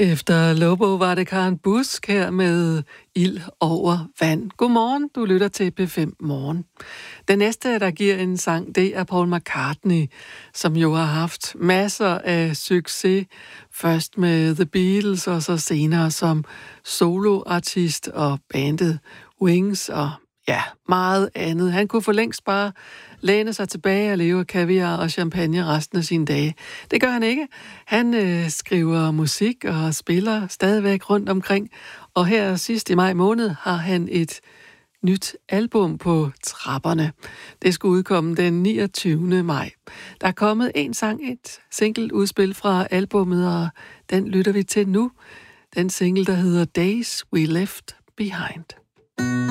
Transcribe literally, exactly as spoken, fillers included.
Efter Lobo var det Karen Busk her med Ild over vand. Godmorgen, du lytter til P fem Morgen. Den næste, der giver en sang, det er Paul McCartney, som jo har haft masser af succes. Først med The Beatles, og så senere som soloartist og bandet Wings og ja, meget andet. Han kunne for længst bare læne sig tilbage og leve af kaviar og champagne resten af sine dage. Det gør han ikke. Han øh, skriver musik og spiller stadigvæk rundt omkring. Og her sidst i maj måned har han et nyt album på trapperne. Det skulle udkomme den niogtyvende maj. Der er kommet en sang, et single udspil fra albummet, og den lytter vi til nu. Den single, der hedder Days We Left Behind.